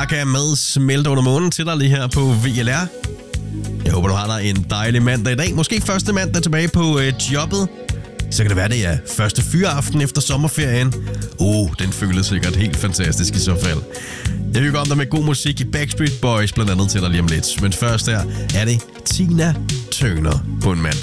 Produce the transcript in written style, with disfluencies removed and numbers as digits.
Chaka med Smelte under månen til dig lige her på VLR. Jeg håber, du har dig en dejlig mandag i dag. Måske første mandag tilbage på jobbet. Så kan det være, det er første fyreaften efter sommerferien. Den føles sikkert helt fantastisk i så fald. Jeg hygger om dig med god musik i Backstreet Boys, blandt andet til dig lige om lidt. Men først er det Tina Turner på en mand.